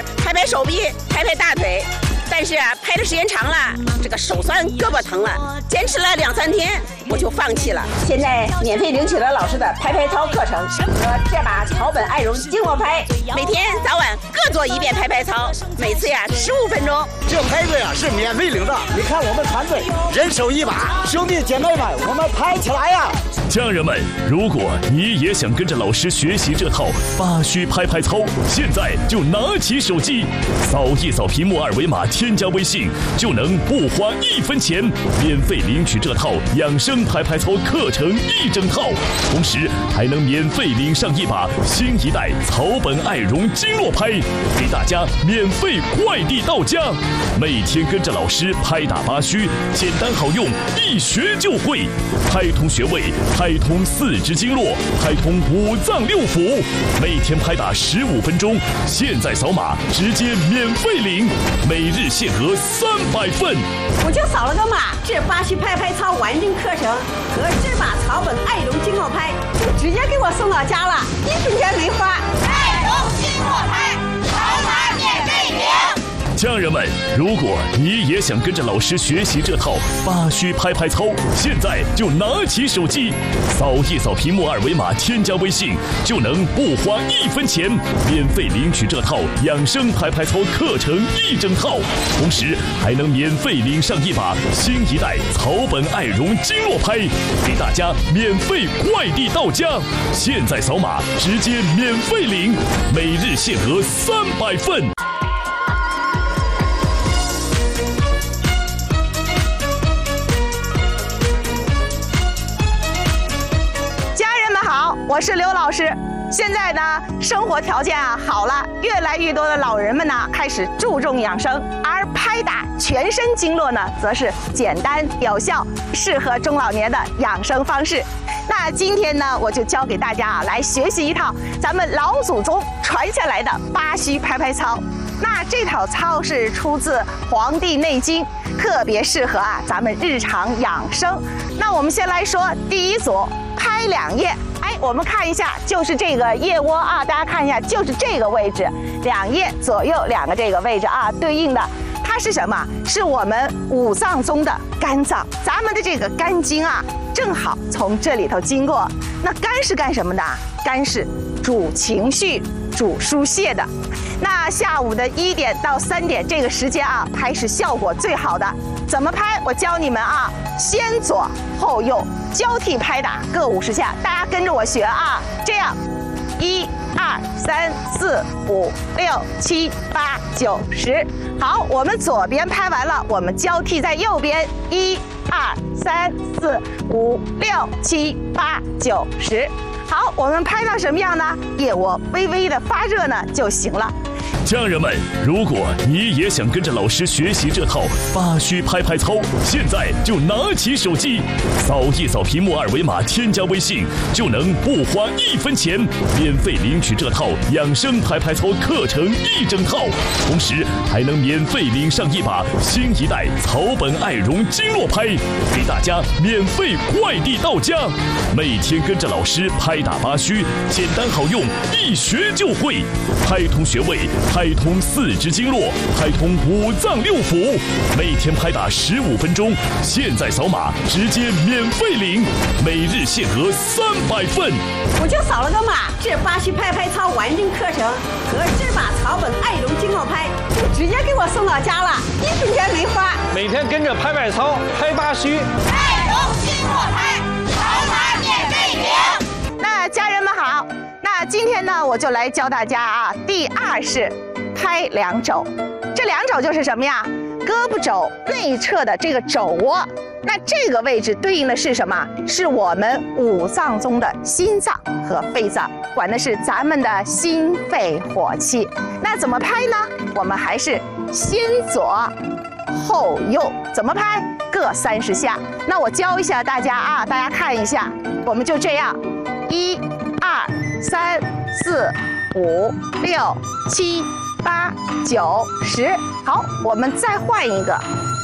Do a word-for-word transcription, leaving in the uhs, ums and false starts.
拍拍手臂，拍拍大腿。但是啊，拍的时间长了，这个手酸胳膊疼了，坚持了两三天，我就放弃了。现在免费领取了老师的拍拍操课程和这把草本爱绒经络拍，每天早晚各做一遍拍拍操，每次呀十五分钟。 这拍子呀是免费领的，你看我们团队人手一把，兄弟姐妹们，我们拍起来呀！ 家人们，如果你也想跟着老师学习这套八虚拍拍操，现在就拿起手机，扫一扫屏幕二维码，添加微信，就能不花一分钱，免费领取这套养生拍拍操课程一整套，同时还能免费领上一把新一代草本爱绒经络拍，给大家免费快递到家。每天跟着老师拍打八虚，简单好用，一学就会，拍通穴位，拍通四肢经络，拍通五脏六腑，每天拍打十五分钟，现在扫码直接免费领，每日限额三百份。 我就扫了个码，这八虚拍拍操完整课程和这把草本爱绒经络拍就直接给我送到家了，一分钱没花。 爱绒经络拍，扫码免费领。 家人们，如果你也想跟着老师学习这套八虚拍拍操，现在就拿起手机，扫一扫屏幕二维码，添加微信，就能不花一分钱，免费领取这套养生拍拍操课程一整套，同时还能免费领上一把新一代草本爱绒经络拍，给大家免费快递到家。现在扫码直接免费领，每日限额三百份。 我是刘老师。现在呢，生活条件啊好了，越来越多的老人们呢开始注重养生，而拍打全身经络呢，则是简单有效，适合中老年的养生方式。那今天呢，我就教给大家啊来学习一套咱们老祖宗传下来的八虚拍拍操。那这套操是出自《黄帝内经》，特别适合啊咱们日常养生。那我们先来说第一组，拍两腋。哎，我们看一下，就是这个腋窝啊，大家看一下，就是这个位置，两腋左右两个这个位置啊，对应的它是什么？是我们五脏中的肝脏，咱们的这个肝经啊，正好从这里头经过。那肝是干什么的？肝是主情绪、主疏泄的。那下午的一点到三点这个时间啊，拍是效果最好的。怎么拍？我教你们啊，先左后右交替拍打各五十下，大家跟着我学啊。这样，一、二、三、四、五、六、七、八、九、十。好，我们左边拍完了，我们交替在右边，一、二、三、四、五、六、七、八、九、十。好，我们拍到什么样呢？腋窝微微的发热呢就行了。 家人们，如果你也想跟着老师学习这套八虚拍拍操，现在就拿起手机，扫一扫屏幕二维码，添加微信，就能不花一分钱，免费领取这套养生拍拍操课程一整套，同时还能免费领上一把新一代草本爱绒经络拍，给大家免费快递到家。每天跟着老师拍打八虚，简单好用，一学就会，拍通穴位，拍通四肢经络，拍通五脏六腑，每天拍打十五分钟，现在扫码直接免费领，每日限额三百份。 我就扫了个码，这八虚拍拍操完整课程和这把草本爱绒经络拍就直接给我送到家了，一分钱没花。 每天跟着拍拍操，拍八虚， 爱绒经络拍，扫码免费领。 那家人们好，那今天呢，我就来教大家啊，第二式拍两肘。这两肘就是什么呀？胳膊肘内侧的这个肘窝，那这个位置对应的是什么？是我们五脏中的心脏和肺脏，管的是咱们的心肺火气。那怎么拍呢？我们还是先左后右，怎么拍？各三十下。那我教一下大家啊，大家看一下，我们就这样，一、二、三、四、五、六、七、八、九、十。好，我们再换一个，